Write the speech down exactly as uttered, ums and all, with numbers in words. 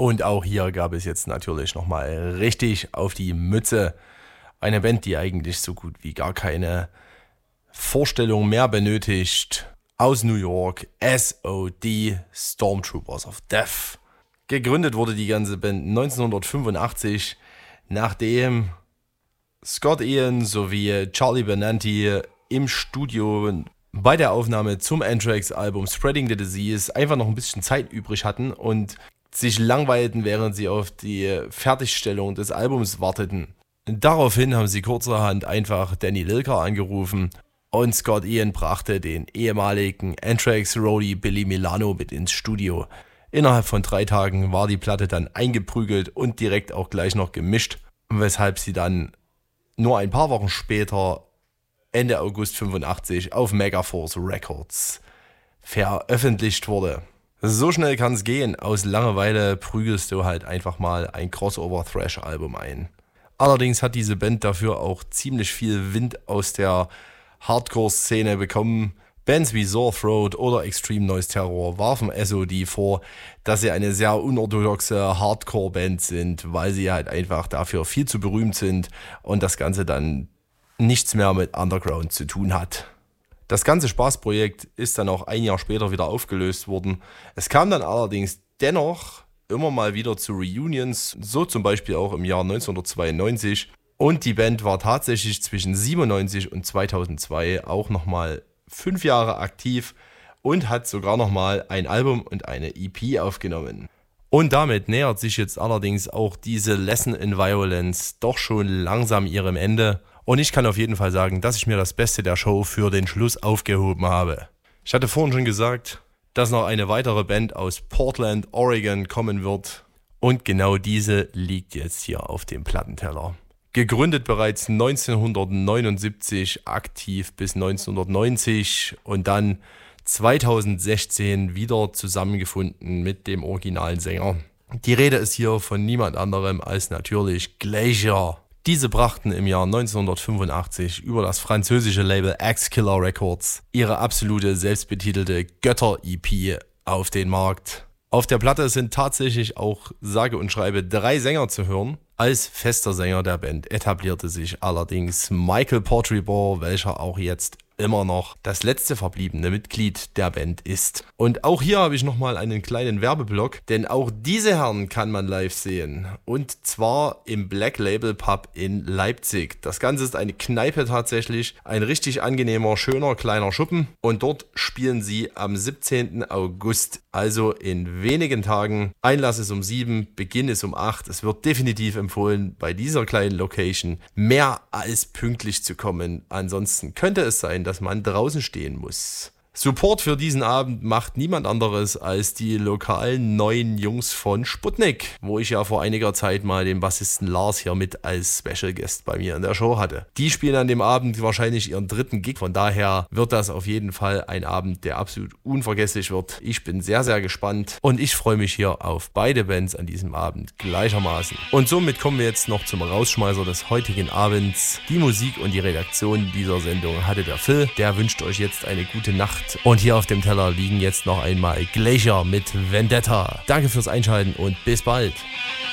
Und auch hier gab es jetzt natürlich nochmal richtig auf die Mütze. Eine Band, die eigentlich so gut wie gar keine Vorstellung mehr benötigt. Aus New York, S O D, Stormtroopers of Death. Gegründet wurde die ganze Band neunzehnhundertfünfundachtzig, nachdem Scott Ian sowie Charlie Benanti im Studio bei der Aufnahme zum Anthrax-Album Spreading the Disease einfach noch ein bisschen Zeit übrig hatten und sich langweilten, während sie auf die Fertigstellung des Albums warteten. Daraufhin haben sie kurzerhand einfach Danny Lilker angerufen und Scott Ian brachte den ehemaligen Anthrax-Roadie Billy Milano mit ins Studio. Innerhalb von drei Tagen war die Platte dann eingeprügelt und direkt auch gleich noch gemischt, weshalb sie dann nur ein paar Wochen später, Ende August fünfundachtzig, auf Megaforce Records veröffentlicht wurde. So schnell kann es gehen, aus Langeweile prügelst du halt einfach mal ein Crossover-Thrash-Album ein. Allerdings hat diese Band dafür auch ziemlich viel Wind aus der Hardcore-Szene bekommen. Bands wie Sore Throat oder Extreme Noise Terror warfen S O D vor, dass sie eine sehr unorthodoxe Hardcore-Band sind, weil sie halt einfach dafür viel zu berühmt sind und das Ganze dann nichts mehr mit Underground zu tun hat. Das ganze Spaßprojekt ist dann auch ein Jahr später wieder aufgelöst worden. Es kam dann allerdings dennoch immer mal wieder zu Reunions, so zum Beispiel auch im Jahr neunzehnhundertzweiundneunzig. Und die Band war tatsächlich zwischen siebenundneunzig und zweitausendzwei auch nochmal fünf Jahre aktiv und hat sogar nochmal ein Album und eine E P aufgenommen. Und damit nähert sich jetzt allerdings auch diese Lesson in Violence doch schon langsam ihrem Ende. Und ich kann auf jeden Fall sagen, dass ich mir das Beste der Show für den Schluss aufgehoben habe. Ich hatte vorhin schon gesagt, dass noch eine weitere Band aus Portland, Oregon kommen wird. Und genau diese liegt jetzt hier auf dem Plattenteller. Gegründet bereits neunzehnhundertneunundsiebzig, aktiv bis neunzehnhundertneunzig und dann zweitausendsechzehn wieder zusammengefunden mit dem originalen Sänger. Die Rede ist hier von niemand anderem als natürlich Glacier. Diese brachten im Jahr neunzehnhundertfünfundachtzig über das französische Label Axe-Killer Records ihre absolute selbstbetitelte Götter-E P auf den Markt. Auf der Platte sind tatsächlich auch sage und schreibe drei Sänger zu hören. Als fester Sänger der Band etablierte sich allerdings Michael Portribor, welcher auch jetzt immer noch das letzte verbliebene Mitglied der Band ist. Und auch hier habe ich nochmal einen kleinen Werbeblock, denn auch diese Herren kann man live sehen. Und zwar im Black Label Pub in Leipzig. Das Ganze ist eine Kneipe tatsächlich, ein richtig angenehmer, schöner, kleiner Schuppen. Und dort spielen sie am siebzehnten August, also in wenigen Tagen. Einlass ist um sieben, Beginn ist um acht. Es wird definitiv empfohlen, bei dieser kleinen Location mehr als pünktlich zu kommen. Ansonsten könnte es sein, dass man draußen stehen muss. Support für diesen Abend macht niemand anderes als die lokalen neuen Jungs von Sputnik, wo ich ja vor einiger Zeit mal den Bassisten Lars hier mit als Special Guest bei mir in der Show hatte. Die spielen an dem Abend wahrscheinlich ihren dritten Gig, von daher wird das auf jeden Fall ein Abend, der absolut unvergesslich wird. Ich bin sehr, sehr gespannt und ich freue mich hier auf beide Bands an diesem Abend gleichermaßen. Und somit kommen wir jetzt noch zum Rausschmeißer des heutigen Abends. Die Musik und die Redaktion dieser Sendung hatte der Phil, der wünscht euch jetzt eine gute Nacht. Und hier auf dem Teller liegen jetzt noch einmal Glacier mit Vendetta. Danke fürs Einschalten und bis bald.